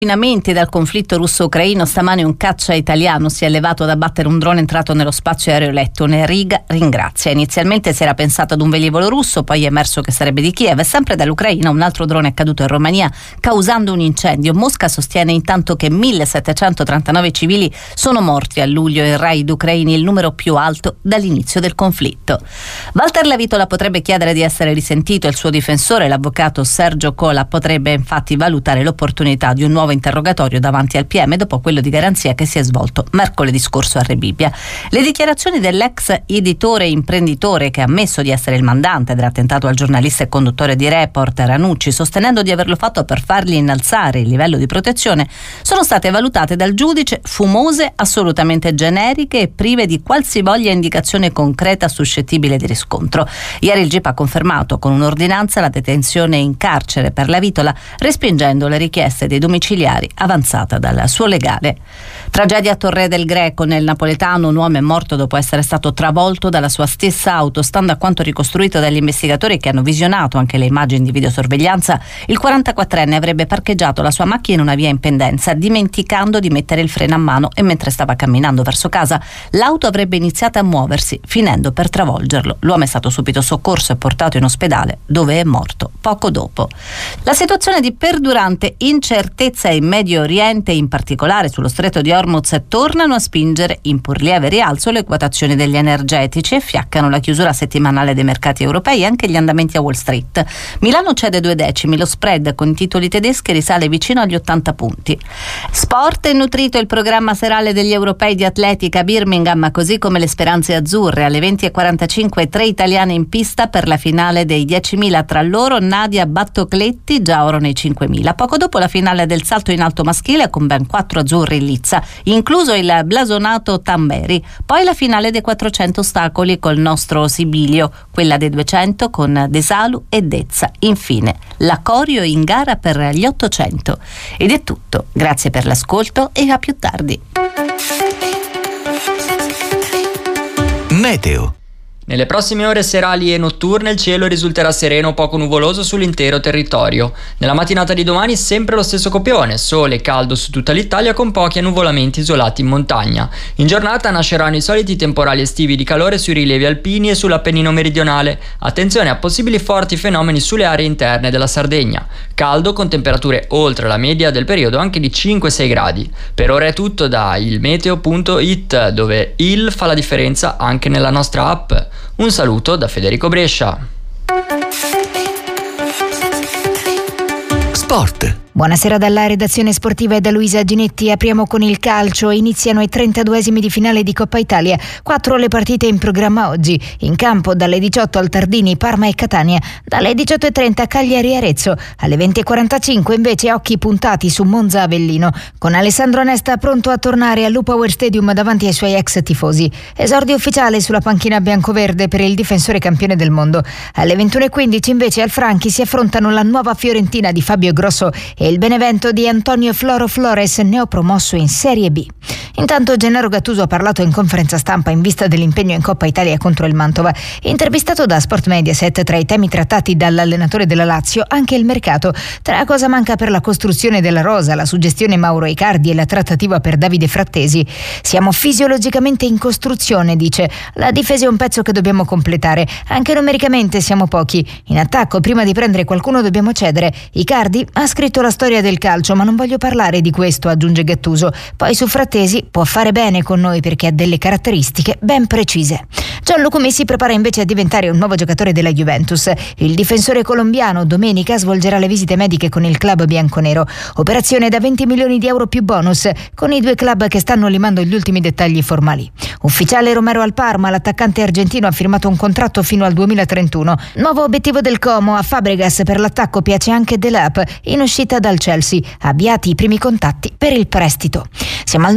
Dal conflitto russo-ucraino, stamane un caccia italiano si è elevato ad abbattere un drone entrato nello spazio aereo lettone. Riga ringrazia. Inizialmente si era pensato ad un velivolo russo, poi è emerso che sarebbe di Kiev, e sempre dall'Ucraina un altro drone è caduto in Romania causando un incendio. Mosca sostiene intanto che 1739 civili sono morti a luglio, in raid ucraini il numero più alto dall'inizio del conflitto. Walter Lavitola potrebbe chiedere di essere risentito. Il suo difensore, l'avvocato Sergio Cola, potrebbe infatti valutare l'opportunità di un nuovo interrogatorio davanti al PM dopo quello di garanzia che si è svolto mercoledì scorso a Rebibbia. Le dichiarazioni dell'ex editore e imprenditore, che ha ammesso di essere il mandante dell'attentato al giornalista e conduttore di Report Ranucci, sostenendo di averlo fatto per fargli innalzare il livello di protezione, sono state valutate dal giudice fumose, assolutamente generiche e prive di qualsivoglia indicazione concreta suscettibile di riscontro. Ieri il GIP ha confermato con un'ordinanza la detenzione in carcere per Lavitola, respingendo le richieste dei domiciliari avanzata dal suo legale. Tragedia a Torre del Greco, nel napoletano. Un uomo è morto dopo essere stato travolto dalla sua stessa auto. Stando a quanto ricostruito dagli investigatori che hanno visionato anche le immagini di videosorveglianza, il 44enne avrebbe parcheggiato la sua macchina in una via in pendenza, dimenticando di mettere il freno a mano, e mentre stava camminando verso casa l'auto avrebbe iniziato a muoversi, finendo per travolgerlo. L'uomo è stato subito soccorso e portato in ospedale, dove è morto poco dopo. La situazione di perdurante incertezza in Medio Oriente, in particolare sullo stretto di Hormuz, tornano a spingere in pur lieve rialzo le quotazioni degli energetici e fiaccano la chiusura settimanale dei mercati europei e anche gli andamenti a Wall Street. Milano cede 2 decimi, lo spread con i titoli tedeschi risale vicino agli 80 punti. Sport e nutrito il programma serale degli europei di atletica a Birmingham, così come le speranze azzurre. Alle 20:45 3 italiane in pista per la finale dei 10.000, tra loro Nadia Battocletti, già oro nei 5.000. Poco dopo la finale del salto in alto maschile con ben 4 azzurri in lizza, incluso il blasonato Tamberi. Poi la finale dei 400 ostacoli col nostro Sibilio, quella dei 200 con Desalu e Dezza. Infine la corio in gara per gli 800. Ed è tutto. Grazie per l'ascolto e a più tardi. Meteo. Nelle prossime ore serali e notturne il cielo risulterà sereno o poco nuvoloso sull'intero territorio. Nella mattinata di domani sempre lo stesso copione, sole e caldo su tutta l'Italia con pochi annuvolamenti isolati in montagna. In giornata nasceranno i soliti temporali estivi di calore sui rilievi alpini e sull'Appennino meridionale. Attenzione a possibili forti fenomeni sulle aree interne della Sardegna. Caldo con temperature oltre la media del periodo anche di 5-6 gradi. Per ora è tutto da ilmeteo.it, dove il fa la differenza anche nella nostra app. Un saluto da Federico Brescia. Sport. Buonasera dalla redazione sportiva e da Luisa Ginetti. Apriamo con il calcio. Iniziano i 32esimi di finale di Coppa Italia. 4 le partite in programma oggi. In campo dalle 18 al Tardini, Parma e Catania. Dalle 18:30 Cagliari e Arezzo. Alle 20:45 invece occhi puntati su Monza Avellino, con Alessandro Nesta pronto a tornare al Lupower Stadium davanti ai suoi ex tifosi. Esordio ufficiale sulla panchina biancoverde per il difensore campione del mondo. Alle 21:15 invece al Franchi si affrontano la nuova Fiorentina di Fabio Grosso e il Benevento di Antonio Floro Flores, neopromosso in Serie B. Intanto Gennaro Gattuso ha parlato in conferenza stampa in vista dell'impegno in Coppa Italia contro il Mantova. Intervistato da Sport Mediaset, tra i temi trattati dall'allenatore della Lazio anche il mercato. Tra cosa manca per la costruzione della rosa, la suggestione Mauro Icardi e la trattativa per Davide Frattesi. Siamo fisiologicamente in costruzione, dice. La difesa è un pezzo che dobbiamo completare. Anche numericamente siamo pochi. In attacco, prima di prendere qualcuno dobbiamo cedere. Icardi ha scritto la storia del calcio, ma non voglio parlare di questo, aggiunge Gattuso. Poi su Frattesi può fare bene con noi perché ha delle caratteristiche ben precise. Gianluca Messi prepara invece a diventare un nuovo giocatore della Juventus. Il difensore colombiano domenica svolgerà le visite mediche con il club bianconero. Operazione da 20 milioni di euro più bonus, con i 2 club che stanno limando gli ultimi dettagli formali. Ufficiale Romero al Parma, l'attaccante argentino ha firmato un contratto fino al 2031. Nuovo obiettivo del Como, a Fabregas per l'attacco piace anche Delap, in uscita dal Chelsea. Avviati i primi contatti per il prestito. Siamo al nuoto, altra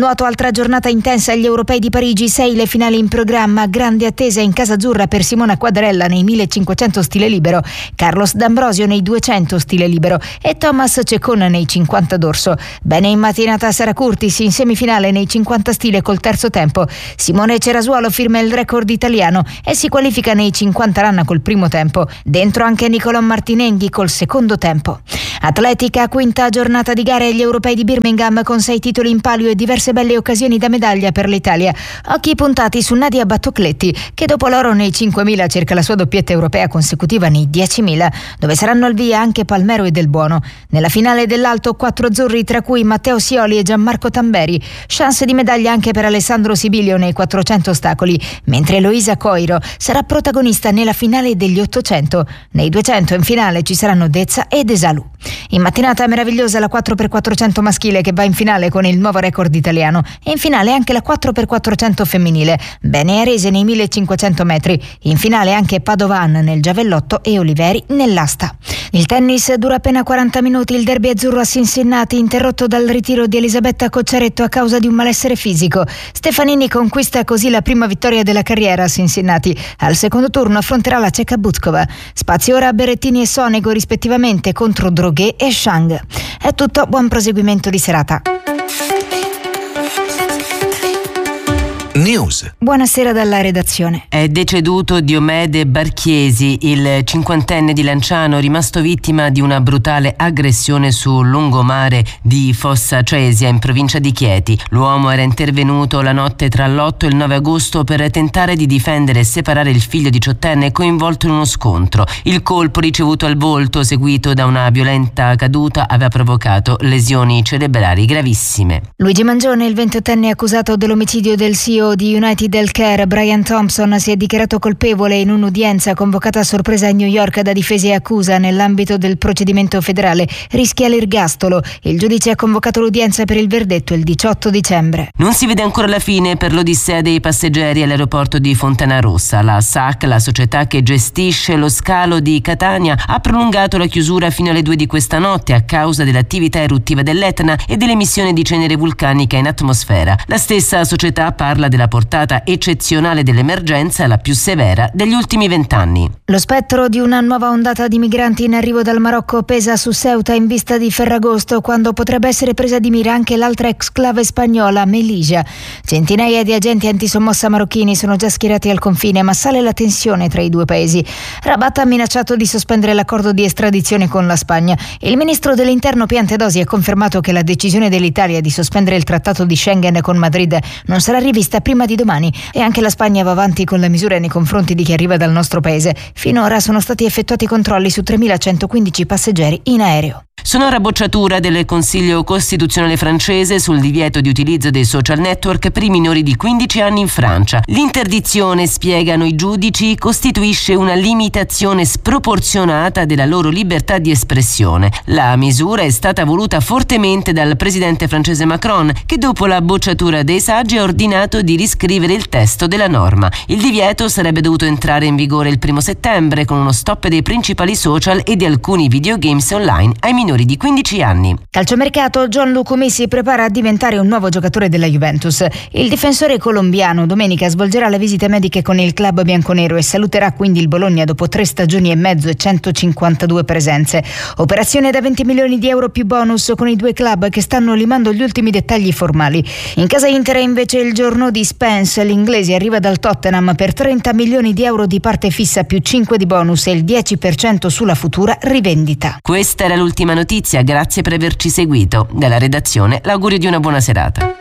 un'altra giornata intensa agli Europei di Parigi, 6 le finali in programma, grande attesa in casa azzurra per Simona Quadralla nei 1500 stile libero, Carlos D'Ambrosio nei 200 stile libero e Thomas Ceccone nei 50 dorso. Bene in mattinata Sara Curtis in semifinale nei 50 stile col terzo tempo. Simone Cerasuolo firma il record italiano e si qualifica nei 50 run col primo tempo. Dentro anche Nicolò Martinenghi col secondo tempo. Atletica, quinta giornata di gare agli Europei di Birmingham con 6 titoli in palio e diverse belle occasioni da medaglia per l'Italia. Occhi puntati su Nadia Battocletti, che dopo l'oro nei 5.000 cerca la sua doppietta europea consecutiva nei 10.000, dove saranno al via anche Palmero e Del Buono. Nella finale dell'alto 4 azzurri, tra cui Matteo Sioli e Gianmarco Tamberi. Chance di medaglia anche per Alessandro Sibilio nei 400 ostacoli, mentre Eloisa Coiro sarà protagonista nella finale degli 800. Nei 200 in finale ci saranno Dezza e Desalu. In mattinata meravigliosa la 4x400 maschile che va in finale con il nuovo record italiano e in finale anche la 4x400 femminile. Bene Arese nei 1500 metri. In finale anche Padovan nel giavellotto e Oliveri nell'asta. Il tennis dura appena 40 minuti. Il derby azzurro a Cincinnati interrotto dal ritiro di Elisabetta Cocciaretto a causa di un malessere fisico. Stefanini conquista così la prima vittoria della carriera a Cincinnati. Al secondo turno affronterà la ceca Buzkova. Spazio ora a Berrettini e Sonego rispettivamente contro Droguet e Shang. È tutto, buon proseguimento di serata. News. Buonasera dalla redazione. È deceduto Diomede Barchiesi, il cinquantenne di Lanciano, rimasto vittima di una brutale aggressione sul lungomare di Fossa Cesia in provincia di Chieti. L'uomo era intervenuto la notte tra l'8 e il 9 agosto per tentare di difendere e separare il figlio diciottenne coinvolto in uno scontro. Il colpo ricevuto al volto, seguito da una violenta caduta, aveva provocato lesioni cerebrali gravissime. Luigi Mangione, il 28enne accusato dell'omicidio del CEO di United Healthcare, Brian Thompson, si è dichiarato colpevole in un'udienza convocata a sorpresa a New York da difesa e accusa nell'ambito del procedimento federale. Rischia l'ergastolo. Il giudice ha convocato l'udienza per il verdetto il 18 dicembre. Non si vede ancora la fine per l'odissea dei passeggeri all'aeroporto di Fontanarossa. La SAC, la società che gestisce lo scalo di Catania, ha prolungato la chiusura fino alle 2 di questa notte a causa dell'attività eruttiva dell'Etna e dell'emissione di cenere vulcanica in atmosfera. La stessa società parla della portata eccezionale dell'emergenza, la più severa degli ultimi 20 anni. Lo spettro di una nuova ondata di migranti in arrivo dal Marocco pesa su Ceuta in vista di Ferragosto, quando potrebbe essere presa di mira anche l'altra exclave spagnola, Melilla. Centinaia di agenti antisommossa marocchini sono già schierati al confine, ma sale la tensione tra i due paesi. Rabat ha minacciato di sospendere l'accordo di estradizione con la Spagna. Il ministro dell'Interno Piantedosi ha confermato che la decisione dell'Italia di sospendere il trattato di Schengen con Madrid non sarà rivista prima di domani, e anche la Spagna va avanti con le misure nei confronti di chi arriva dal nostro paese. Finora sono stati effettuati controlli su 3.115 passeggeri in aereo. Sonora bocciatura del Consiglio Costituzionale francese sul divieto di utilizzo dei social network per i minori di 15 anni in Francia. L'interdizione, spiegano i giudici, costituisce una limitazione sproporzionata della loro libertà di espressione. La misura è stata voluta fortemente dal presidente francese Macron, che dopo la bocciatura dei saggi ha ordinato di riscrivere il testo della norma. Il divieto sarebbe dovuto entrare in vigore il 1 settembre con uno stop dei principali social e di alcuni videogames online ai minori di 15 anni. Calciomercato, Gianluca Mi si prepara a diventare un nuovo giocatore della Juventus. Il difensore colombiano domenica svolgerà le visite mediche con il club bianconero e saluterà quindi il Bologna dopo 3 stagioni e mezzo e 152 presenze. Operazione da 20 milioni di euro più bonus con i due club che stanno limando gli ultimi dettagli formali. In casa Inter invece il giorno di Spence, l'inglese arriva dal Tottenham per 30 milioni di euro di parte fissa più 5 di bonus e il 10% sulla futura rivendita. Questa era l'ultima notizia, grazie per averci seguito. Dalla redazione l'augurio di una buona serata.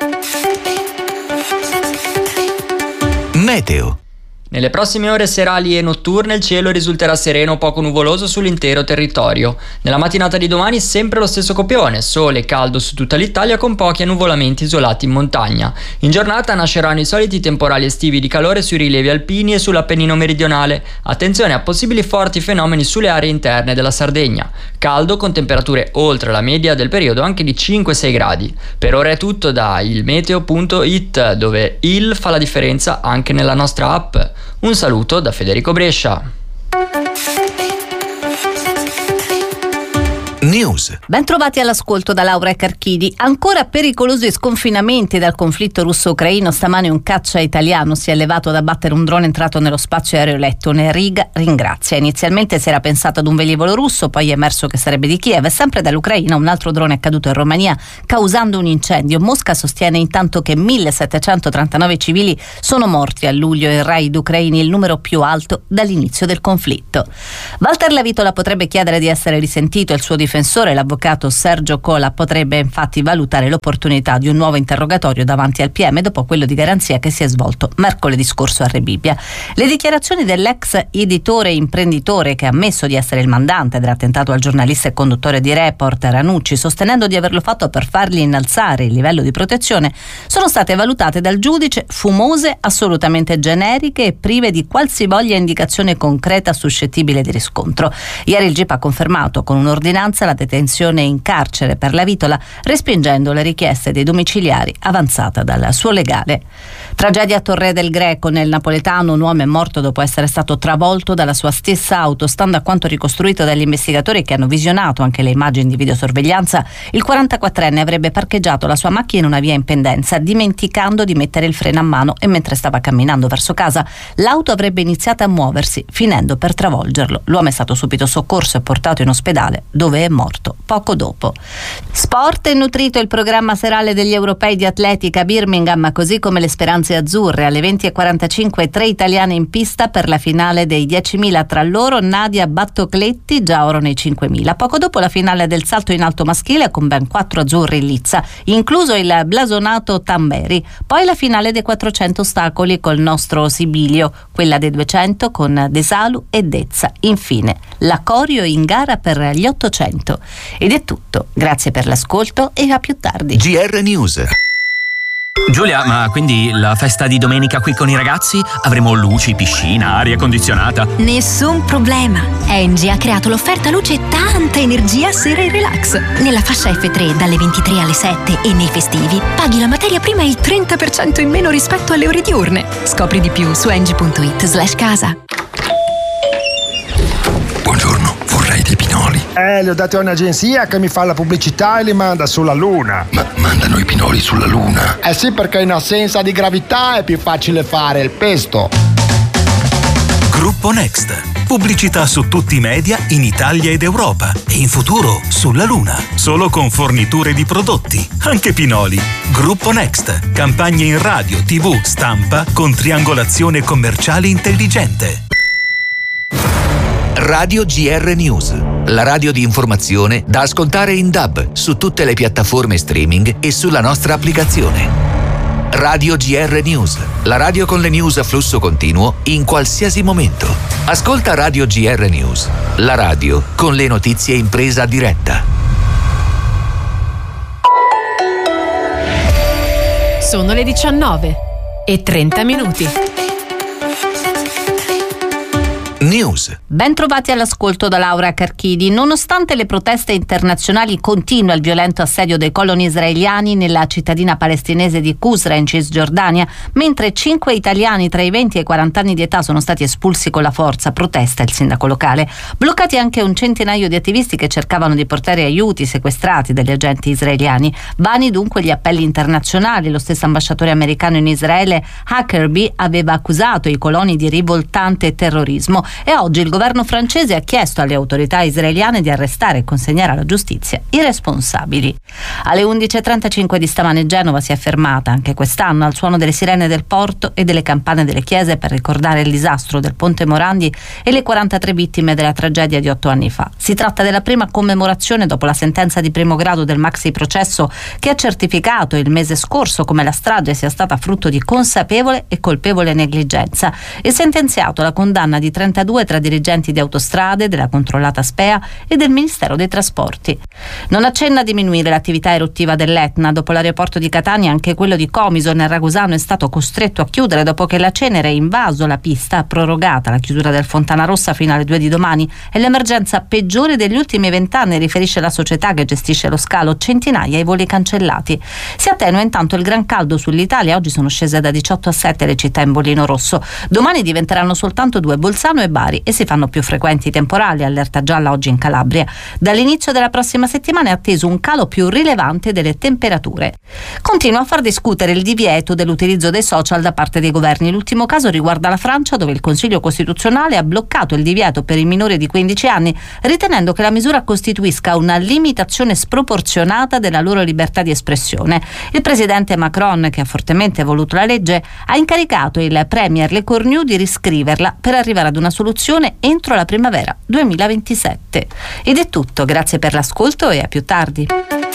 Meteo. Nelle prossime ore serali e notturne il cielo risulterà sereno o poco nuvoloso sull'intero territorio. Nella mattinata di domani sempre lo stesso copione, sole e caldo su tutta l'Italia con pochi annuvolamenti isolati in montagna. In giornata nasceranno i soliti temporali estivi di calore sui rilievi alpini e sull'Appennino meridionale. Attenzione a possibili forti fenomeni sulle aree interne della Sardegna. Caldo con temperature oltre la media del periodo anche di 5-6 gradi. Per ora è tutto da ilmeteo.it, dove il fa la differenza anche nella nostra app. Un saluto da Federico Brescia. News. Ben trovati all'ascolto da Laura Carchidi. Ancora pericolosi sconfinamenti dal conflitto russo-ucraino. Stamane un caccia italiano si è elevato ad abbattere un drone entrato nello spazio aereo lettone. Riga ringrazia. Inizialmente si era pensato ad un velivolo russo, poi è emerso che sarebbe di Kiev. Sempre dall'Ucraina un altro drone è caduto in Romania causando un incendio. Mosca sostiene intanto che 1739 civili sono morti a luglio in raid ucraini, il numero più alto dall'inizio del conflitto. Walter Lavitola potrebbe chiedere di essere risentito. Il suo difensore, l'avvocato Sergio Cola, potrebbe infatti valutare l'opportunità di un nuovo interrogatorio davanti al PM dopo quello di garanzia che si è svolto mercoledì scorso a Rebibbia. Le dichiarazioni dell'ex editore e imprenditore che ha ammesso di essere il mandante dell'attentato al giornalista e conduttore di Report Ranucci, sostenendo di averlo fatto per fargli innalzare il livello di protezione, sono state valutate dal giudice fumose, assolutamente generiche e prive di qualsivoglia indicazione concreta suscettibile di riscontro. Ieri il GIP ha confermato con un'ordinanza la detenzione in carcere per Lavitola, respingendo le richieste dei domiciliari avanzata dal suo legale. Tragedia a Torre del Greco. Nel napoletano un uomo è morto dopo essere stato travolto dalla sua stessa auto. Stando a quanto ricostruito dagli investigatori che hanno visionato anche le immagini di videosorveglianza, il 44enne avrebbe parcheggiato la sua macchina in una via in pendenza, dimenticando di mettere il freno a mano, e mentre stava camminando verso casa l'auto avrebbe iniziato a muoversi, finendo per travolgerlo. L'uomo è stato subito soccorso e portato in ospedale, dove è morto poco dopo. Sport e nutrito il programma serale degli europei di atletica a Birmingham, così come le speranze azzurre. Alle 20:45 3 italiane in pista per la finale dei 10.000, tra loro Nadia Battocletti, già oro nei 5.000. Poco dopo la finale del salto in alto maschile con ben 4 azzurri in lizza, incluso il blasonato Tamberi. Poi la finale dei 400 ostacoli col nostro Sibilio, quella dei 200 con De Salu e Dezza. Infine la coreo in gara per gli 800. Ed è tutto. Grazie per l'ascolto e a più tardi. GR News. Giulia, ma quindi la festa di domenica qui con i ragazzi? Avremo luci, piscina, aria condizionata? Nessun problema. Engie ha creato l'offerta luce tanta energia sera e relax. Nella fascia F3 dalle 23 alle 7 e nei festivi paghi la materia prima il 30% in meno rispetto alle ore diurne. Scopri di più su engie.it/casa. Buongiorno, vorrei dei pinoli. Li ho dati a un'agenzia che mi fa la pubblicità e li manda sulla Luna. Ma mandano i pinoli sulla Luna? Eh sì, perché in assenza di gravità è più facile fare il pesto. Gruppo Next. Pubblicità su tutti i media in Italia ed Europa. E in futuro sulla Luna. Solo con forniture di prodotti. Anche pinoli. Gruppo Next. Campagne in radio, TV, stampa con triangolazione commerciale intelligente. Radio GR News, la radio di informazione da ascoltare in DAB su tutte le piattaforme streaming e sulla nostra applicazione. Radio GR News, la radio con le news a flusso continuo in qualsiasi momento. Ascolta Radio GR News, la radio con le notizie in presa diretta. Sono le 19:30. News. Ben trovati all'ascolto da Laura Carchidi. Nonostante le proteste internazionali, continua il violento assedio dei coloni israeliani nella cittadina palestinese di Qusra in Cisgiordania, mentre 5 italiani tra i 20 e i 40 anni di età sono stati espulsi con la forza, protesta il sindaco locale. Bloccati anche un centinaio di attivisti che cercavano di portare aiuti sequestrati dagli agenti israeliani. Vani dunque gli appelli internazionali. Lo stesso ambasciatore americano in Israele, Huckabee, aveva accusato i coloni di rivoltante terrorismo. E oggi il governo francese ha chiesto alle autorità israeliane di arrestare e consegnare alla giustizia i responsabili. Alle 11:35 di stamane Genova si è fermata anche quest'anno al suono delle sirene del porto e delle campane delle chiese per ricordare il disastro del Ponte Morandi e le 43 vittime della tragedia di 8 anni fa. Si tratta della prima commemorazione dopo la sentenza di primo grado del maxi processo che ha certificato il mese scorso come la strage sia stata frutto di consapevole e colpevole negligenza e sentenziato la condanna di 32 tra dirigenti di Autostrade, della controllata SPEA e del Ministero dei Trasporti. Non accenna a diminuire l'attività eruttiva dell'Etna. Dopo l'aeroporto di Catania, anche quello di Comiso nel Ragusano è stato costretto a chiudere dopo che la cenere ha invaso la pista, prorogata la chiusura del Fontana Rossa fino alle 2 di domani. È l'emergenza peggiore degli ultimi 20 anni, riferisce la società che gestisce lo scalo, centinaia i voli cancellati. Si attenua intanto il gran caldo sull'Italia, oggi sono scese da 18 a 7 le città in bollino rosso. Domani diventeranno soltanto 2, Bolzano e Bari. pendolari e si fanno più frequenti i temporali, allerta gialla oggi in Calabria. Dall'inizio della prossima settimana è atteso un calo più rilevante delle temperature. Continua a far discutere il divieto dell'utilizzo dei social da parte dei governi. L'ultimo caso riguarda la Francia, dove il Consiglio Costituzionale ha bloccato il divieto per i minori di 15 anni, ritenendo che la misura costituisca una limitazione sproporzionata della loro libertà di espressione. Il presidente Macron, che ha fortemente voluto la legge, ha incaricato il premier Le Cornu di riscriverla per arrivare ad una soluzione entro la primavera 2027. Ed è tutto, grazie per l'ascolto e a più tardi.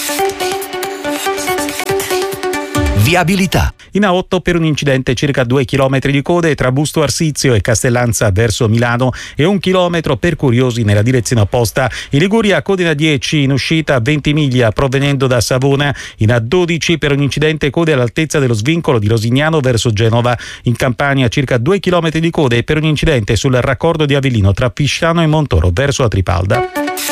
Viabilità. In A8 per un incidente circa 2 chilometri di code tra Busto Arsizio e Castellanza verso Milano e 1 chilometro per curiosi nella direzione opposta. In Liguria code in A10 in uscita a Ventimiglia provenendo da Savona. In A12 per un incidente code all'altezza dello svincolo di Rosignano verso Genova. In Campania circa 2 chilometri di code per un incidente sul raccordo di Avellino tra Fisciano e Montoro verso la Tripalda.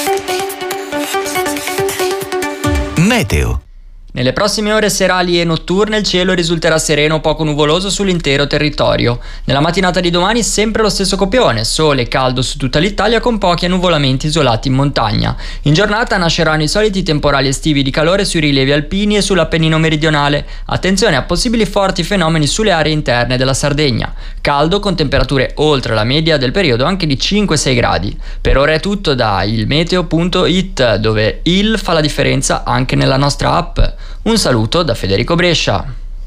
Meteo. Nelle prossime ore serali e notturne il cielo risulterà sereno o poco nuvoloso sull'intero territorio. Nella mattinata di domani sempre lo stesso copione, sole e caldo su tutta l'Italia con pochi annuvolamenti isolati in montagna. In giornata nasceranno i soliti temporali estivi di calore sui rilievi alpini e sull'Appennino meridionale. Attenzione a possibili forti fenomeni sulle aree interne della Sardegna. Caldo con temperature oltre la media del periodo anche di 5-6 gradi. Per ora è tutto da ilmeteo.it, dove il fa la differenza anche nella nostra app. Un saluto da Federico Brescia.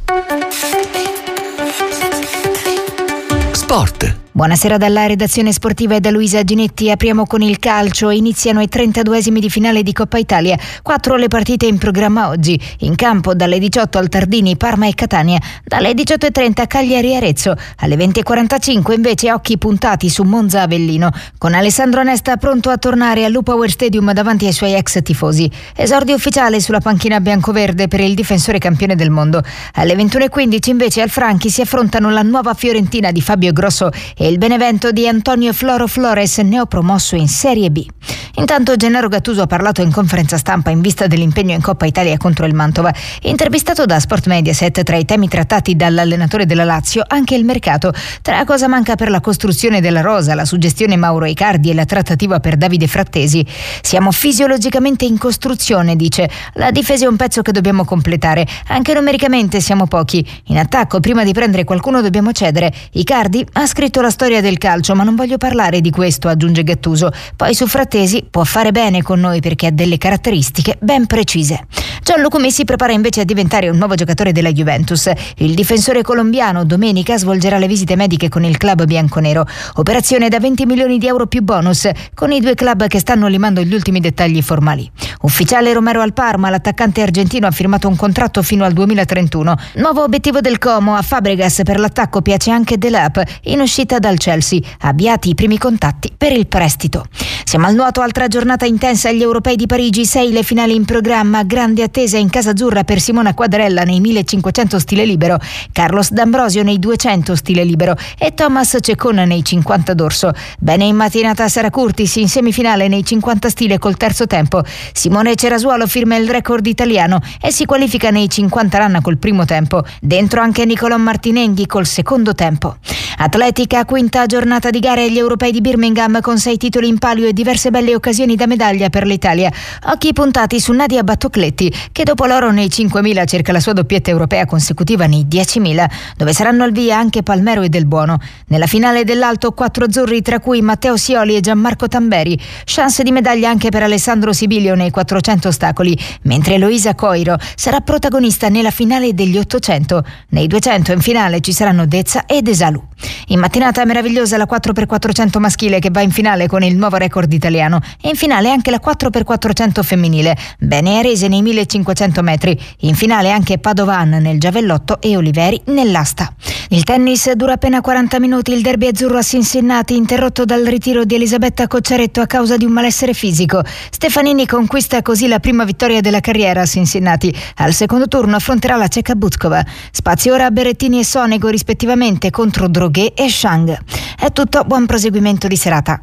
Sport. Buonasera dalla redazione sportiva e da Luisa Ginetti. Apriamo con il calcio. Iniziano i 32esimi di finale di Coppa Italia. 4 le partite in programma oggi. In campo dalle 18 al Tardini, Parma e Catania. Dalle 18.30 Cagliari e Arezzo. Alle 20.45 invece occhi puntati su Monza Avellino, con Alessandro Nesta pronto a tornare al Lupower Stadium davanti ai suoi ex tifosi. Esordio ufficiale sulla panchina biancoverde per il difensore campione del mondo. Alle 21.15 invece al Franchi si affrontano la nuova Fiorentina di Fabio Grosso e il Benevento di Antonio Floro Flores, neopromosso in Serie B. Intanto Gennaro Gattuso ha parlato in conferenza stampa in vista dell'impegno in Coppa Italia contro il Mantova. Intervistato da Sport Mediaset, tra i temi trattati dall'allenatore della Lazio anche il mercato. Tra cosa manca per la costruzione della rosa, la suggestione Mauro Icardi e la trattativa per Davide Frattesi. Siamo fisiologicamente in costruzione, dice. La difesa è un pezzo che dobbiamo completare. Anche numericamente siamo pochi. In attacco, prima di prendere qualcuno dobbiamo cedere. Icardi ha scritto la storia del calcio, ma non voglio parlare di questo, aggiunge Gattuso. Poi su Frattesi può fare bene con noi perché ha delle caratteristiche ben precise. Gianluca Messi prepara invece a diventare un nuovo giocatore della Juventus. Il difensore colombiano domenica svolgerà le visite mediche con il club bianconero. Operazione da 20 milioni di euro più bonus, con i 2 club che stanno limando gli ultimi dettagli formali. Ufficiale Romero al Parma, l'attaccante argentino ha firmato un contratto fino al 2031. Nuovo obiettivo del Como, a Fabregas per l'attacco piace anche Delap, in uscita dal Chelsea. Avviati i primi contatti per il prestito. Siamo al nuoto, altra giornata intensa agli Europei di Parigi, 6 le finali in programma, grande attesa in Casa Azzurra per Simona Quadarella nei 1500 stile libero, Carlos D'Ambrosio nei 200 stile libero e Thomas Ceccone nei 50 dorso. Bene in mattinata Sara Curtis in semifinale nei 50 stile col terzo tempo. Simone Cerasuolo firma il record italiano e si qualifica nei 50 run col primo tempo. Dentro anche Nicolò Martinenghi col secondo tempo. Atletica, quinta giornata di gare agli Europei di Birmingham con 6 titoli in palio e diverse belle occasioni da medaglia per l'Italia. Occhi puntati su Nadia Battocletti, che dopo l'oro nei 5.000 cerca la sua doppietta europea consecutiva nei 10.000, dove saranno al via anche Palmero e Del Buono. Nella finale dell'alto 4 azzurri, tra cui Matteo Sioli e Gianmarco Tamberi. Chance di medaglia anche per Alessandro Sibilio nei 400 ostacoli, mentre Eloisa Coiro sarà protagonista nella finale degli 800. Nei 200 in finale ci saranno Dezza e Desalù. In mattinata meravigliosa la 4x400 maschile che va in finale con il nuovo record italiano e in finale anche la 4x400 femminile. Bene Arese nei 1500 metri. In finale anche Padovan nel giavellotto e Oliveri nell'asta. Il tennis dura appena 40 minuti. Il derby azzurro a Cincinnati interrotto dal ritiro di Elisabetta Cocciaretto a causa di un malessere fisico. Stefanini conquista così la prima vittoria della carriera a Cincinnati. Al secondo turno affronterà la ceca Butkova. Spazio ora a Berrettini e Sonego rispettivamente contro Droguet e Shang. È tutto, buon proseguimento di serata.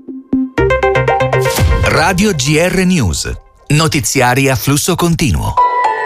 Radio GR News. Notiziari a flusso continuo.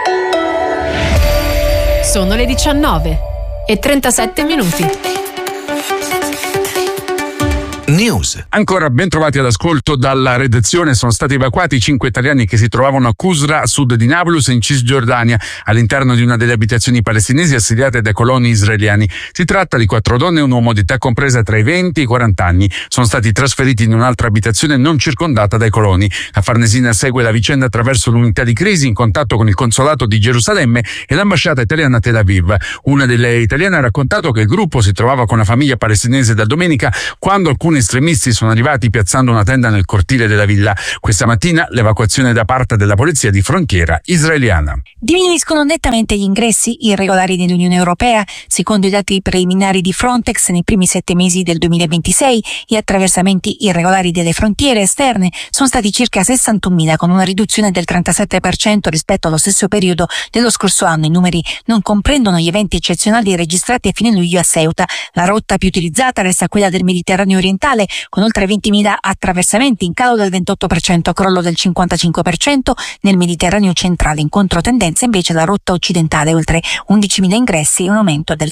Sono le 19:37 minuti. News. Ancora ben trovati all'ascolto dalla redazione. Sono stati evacuati 5 italiani che si trovavano a Qusra, a sud di Nablus, in Cisgiordania, all'interno di una delle abitazioni palestinesi assediate dai coloni israeliani. Si tratta di 4 donne e un uomo di età compresa tra i 20 e i 40 anni. Sono stati trasferiti in un'altra abitazione non circondata dai coloni. La Farnesina segue la vicenda attraverso l'unità di crisi in contatto con il consolato di Gerusalemme e l'ambasciata italiana a Tel Aviv. Una delle italiane ha raccontato che il gruppo si trovava con la famiglia palestinese da domenica quando alcuni estremisti sono arrivati piazzando una tenda nel cortile della villa. Questa mattina l'evacuazione da parte della polizia di frontiera israeliana. Diminuiscono nettamente gli ingressi irregolari nell'Unione Europea. Secondo i dati preliminari di Frontex, nei primi 7 mesi del 2026 gli attraversamenti irregolari delle frontiere esterne sono stati circa 61.000, con una riduzione del 37% rispetto allo stesso periodo dello scorso anno. I numeri non comprendono gli eventi eccezionali registrati a fine luglio a Ceuta. La rotta più utilizzata resta quella del Mediterraneo orientale, con oltre 20.000 attraversamenti, in calo del 28%, crollo del 55% nel Mediterraneo centrale. In controtendenza invece la rotta occidentale, oltre 11.000 ingressi e un aumento del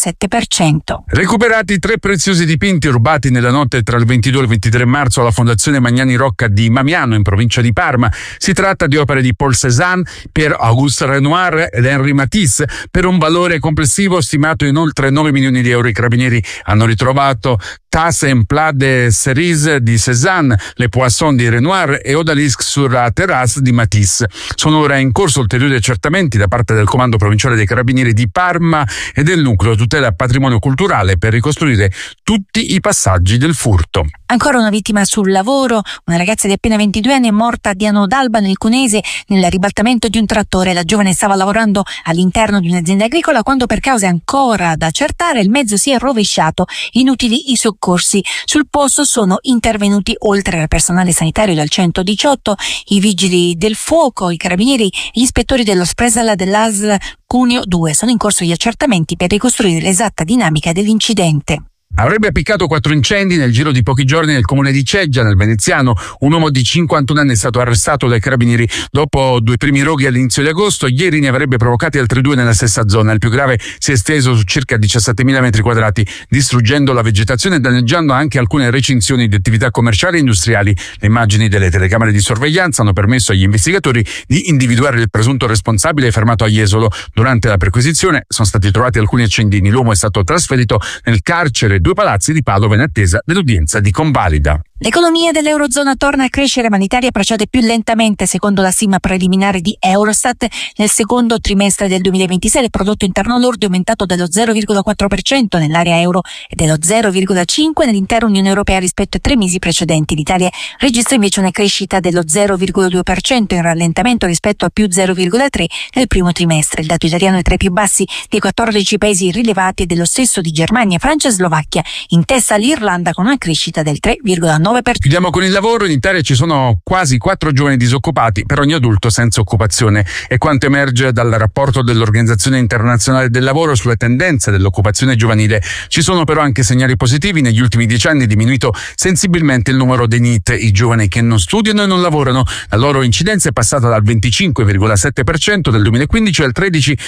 37%. Recuperati 3 preziosi dipinti rubati nella notte tra il 22 e il 23 marzo alla Fondazione Magnani Rocca di Mamiano, in provincia di Parma. Si tratta di opere di Paul Cézanne, Pierre-Auguste Renoir ed Henri Matisse, per un valore complessivo stimato in oltre 9 milioni di euro. I carabinieri hanno ritrovato Tasse en plat de cerise di Cézanne, Le Poisson di Renoir e Odalisque sur la terrasse di Matisse. Sono ora in corso ulteriori accertamenti da parte del Comando Provinciale dei Carabinieri di Parma e del Nucleo Tutela Patrimonio Culturale per ricostruire tutti i passaggi del furto. Ancora una vittima sul lavoro. Una ragazza di appena 22 anni è morta a Diano d'Alba, nel Cunese, nel ribaltamento di un trattore. La giovane stava lavorando all'interno di un'azienda agricola quando, per cause ancora da accertare, il mezzo si è rovesciato. Inutili i soccorsi. Sul posto sono intervenuti, oltre al personale sanitario del 118, i vigili del fuoco, i carabinieri e gli ispettori dello Spresal dell'ASL Cuneo 2. Sono in corso gli accertamenti per ricostruire l'esatta dinamica dell'incidente. Avrebbe appiccato 4 incendi nel giro di pochi giorni nel comune di Ceggia, nel Veneziano. Un uomo di 51 anni è stato arrestato dai carabinieri dopo 2 primi roghi all'inizio di agosto. Ieri ne avrebbe provocati altri 2 nella stessa zona. Il più grave si è esteso su circa 17.000 metri quadrati, distruggendo la vegetazione e danneggiando anche alcune recinzioni di attività commerciali e industriali. Le immagini delle telecamere di sorveglianza hanno permesso agli investigatori di individuare il presunto responsabile fermato a Jesolo. Durante la perquisizione sono stati trovati alcuni accendini. L'uomo è stato trasferito nel carcere 2 Palazzi di Padova in attesa dell'udienza di convalida. L'economia dell'Eurozona torna a crescere, ma l'Italia procede più lentamente. Secondo la stima preliminare di Eurostat, nel secondo trimestre del 2026 il prodotto interno lordo è aumentato dello 0,4% nell'area euro e dello 0,5% nell'intera Unione Europea rispetto ai 3 mesi precedenti. L'Italia registra invece una crescita dello 0,2%, in rallentamento rispetto a più 0,3% nel primo trimestre. Il dato italiano è tra i più bassi dei 14 paesi rilevati e dello stesso di Germania, Francia e Slovacchia, in testa l'Irlanda con una crescita del 3,9%. Chiudiamo con il lavoro. In Italia ci sono quasi 4 giovani disoccupati per ogni adulto senza occupazione. È quanto emerge dal rapporto dell'Organizzazione Internazionale del Lavoro sulle tendenze dell'occupazione giovanile. Ci sono però anche segnali positivi. Negli ultimi 10 anni è diminuito sensibilmente il numero dei NEET, i giovani che non studiano e non lavorano. La loro incidenza è passata dal 25,7% del 2015 al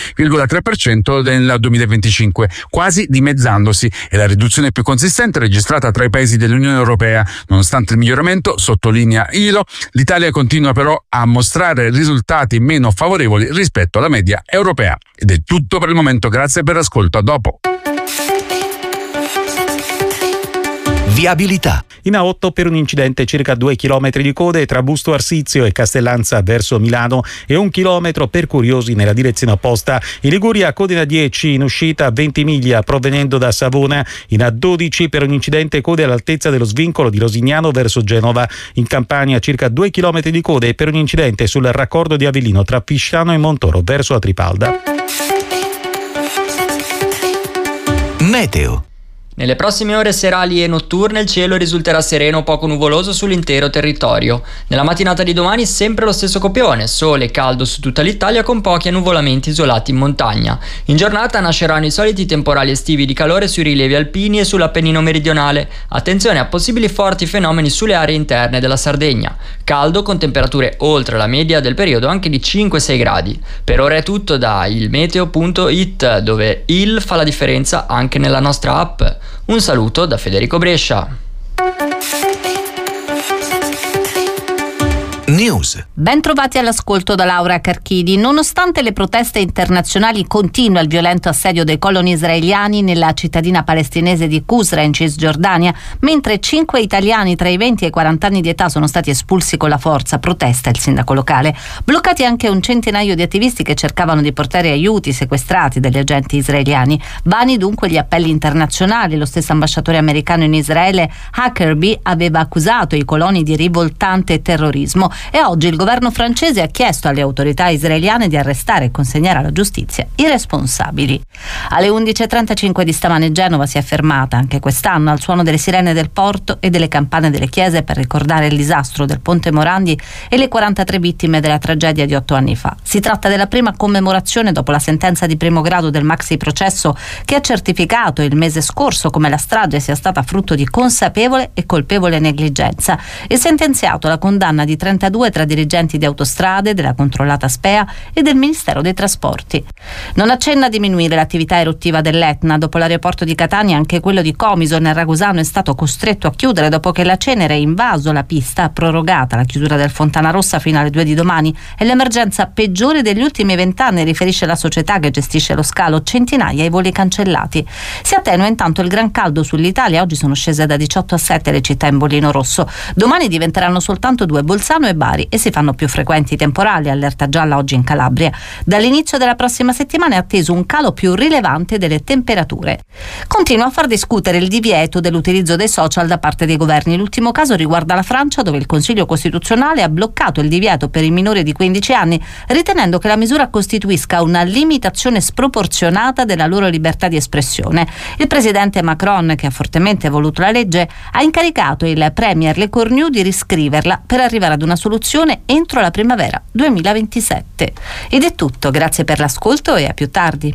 13,3% del 2025, quasi dimezzandosi. È la riduzione più consistente registrata tra i paesi dell'Unione Europea. Nonostante il miglioramento, sottolinea ILO, l'Italia continua però a mostrare risultati meno favorevoli rispetto alla media europea. Ed è tutto per il momento, grazie per l'ascolto, a dopo. Viabilità. In A8 per un incidente circa 2 chilometri di code tra Busto Arsizio e Castellanza verso Milano e 1 chilometro per curiosi nella direzione opposta. In Liguria code in A10 in uscita a Ventimiglia provenendo da Savona. In A12 per un incidente code all'altezza dello svincolo di Rosignano verso Genova. In Campania circa 2 chilometri di code per un incidente sul raccordo di Avellino tra Fisciano e Montoro verso la Tripalda. Meteo. Nelle prossime ore serali e notturne il cielo risulterà sereno o poco nuvoloso sull'intero territorio. Nella mattinata di domani sempre lo stesso copione, sole e caldo su tutta l'Italia con pochi annuvolamenti isolati in montagna. In giornata nasceranno i soliti temporali estivi di calore sui rilievi alpini e sull'Appennino meridionale. Attenzione a possibili forti fenomeni sulle aree interne della Sardegna. Caldo con temperature oltre la media del periodo anche di 5-6 gradi. Per ora è tutto da ilmeteo.it, dove il fa la differenza anche nella nostra app. Un saluto da Federico Brescia. News. Ben trovati all'ascolto da Laura Carchidi. Nonostante le proteste internazionali, continua il violento assedio dei coloni israeliani nella cittadina palestinese di Qusra in Cisgiordania, mentre 5 italiani tra i 20 e i 40 anni di età sono stati espulsi con la forza, protesta il sindaco locale. Bloccati anche un centinaio di attivisti che cercavano di portare aiuti sequestrati dagli agenti israeliani. Vani dunque gli appelli internazionali. Lo stesso ambasciatore americano in Israele, Huckabee, aveva accusato i coloni di rivoltante terrorismo. E oggi il governo francese ha chiesto alle autorità israeliane di arrestare e consegnare alla giustizia i responsabili. Alle 11.35 di stamane Genova si è fermata anche quest'anno al suono delle sirene del porto e delle campane delle chiese per ricordare il disastro del Ponte Morandi e le 43 vittime della tragedia di 8 anni fa. Si tratta della prima commemorazione dopo la sentenza di primo grado del maxi processo che ha certificato il mese scorso come la strage sia stata frutto di consapevole e colpevole negligenza e sentenziato la condanna di 32 tra dirigenti di Autostrade, della controllata SPEA e del Ministero dei Trasporti. Non accenna a diminuire l'attività eruttiva dell'Etna. Dopo l'aeroporto di Catania, anche quello di Comiso nel Ragusano è stato costretto a chiudere dopo che la cenere ha invaso la pista, prorogata la chiusura del Fontana Rossa fino alle 2 di domani. È l'emergenza peggiore degli ultimi 20 anni, riferisce la società che gestisce lo scalo, centinaia i voli cancellati. Si attenua intanto il gran caldo sull'Italia. Oggi sono scese da 18 a 7 le città in bollino rosso. Domani diventeranno soltanto 2, Bolzano e Bari, e si fanno più frequenti temporali, allerta gialla oggi in Calabria. Dall'inizio della prossima settimana è atteso un calo più rilevante delle temperature. Continua a far discutere il divieto dell'utilizzo dei social da parte dei governi. L'ultimo caso riguarda la Francia, dove il Consiglio Costituzionale ha bloccato il divieto per i minori di 15 anni, ritenendo che la misura costituisca una limitazione sproporzionata della loro libertà di espressione. Il presidente Macron, che ha fortemente voluto la legge, ha incaricato il premier Le Cornu di riscriverla per arrivare ad una soluzione entro la primavera 2027. Ed è tutto, grazie per l'ascolto e a più tardi.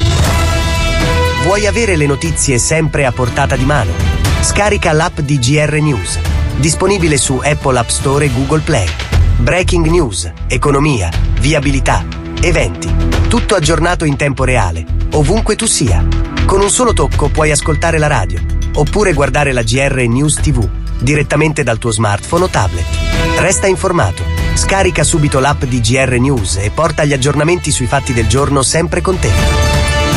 Vuoi avere le notizie sempre a portata di mano? Scarica l'app di GR News, disponibile su Apple App Store e Google Play. Breaking news, economia, viabilità, eventi, tutto aggiornato in tempo reale, ovunque tu sia. Con un solo tocco puoi ascoltare la radio, oppure guardare la GR News TV, direttamente dal tuo smartphone o tablet. Resta informato. Scarica subito l'app di GR News e porta gli aggiornamenti sui fatti del giorno sempre con te.